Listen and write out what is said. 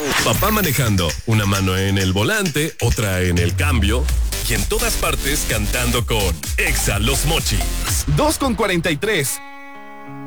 Papá manejando, una mano en el volante, otra en el cambio y en todas partes cantando con Exa Los Mochis. 2:43.